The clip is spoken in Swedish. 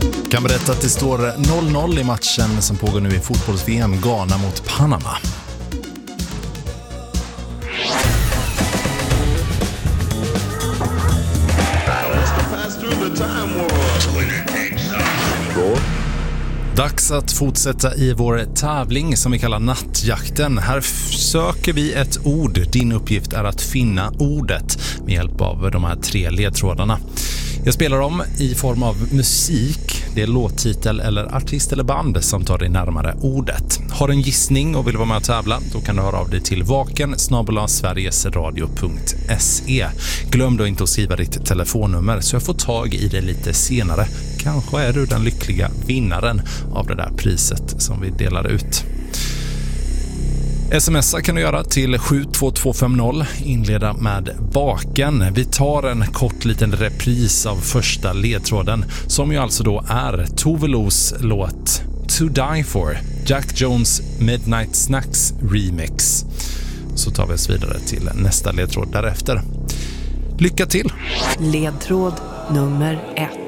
Kan berätta att det står 0-0 i matchen som pågår nu i fotbolls-VM, Ghana mot Panama. Dags att fortsätta i vår tävling som vi kallar nattjakten. Här söker vi ett ord. Din uppgift är att finna ordet med hjälp av de här 3 ledtrådarna. Jag spelar dem i form av musik. Det är låttitel eller artist eller band som tar dig närmare ordet. Har en gissning och vill vara med och tävla, då kan du höra av dig till vaken@sverigesradio.se. Glöm då inte att skriva ditt telefonnummer så jag får tag i det lite senare. Kanske är du den lyckliga vinnaren av det där priset som vi delar ut. Smsa kan du göra till 72250, inleda med baken. Vi tar en kort liten repris av första ledtråden som ju alltså då är Tove Los låt To Die For, Jack Jones Midnight Snacks remix. Så tar vi oss vidare till nästa ledtråd därefter. Lycka till! Ledtråd nummer 1.